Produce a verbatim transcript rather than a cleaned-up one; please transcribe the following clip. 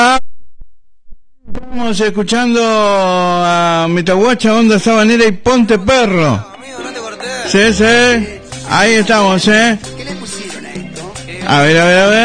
Estamos escuchando a Metahuacha, Onda Sabanera y Ponte Perro. Sí, sí. Ahí estamos, ¿eh? A ver, a ver, a ver.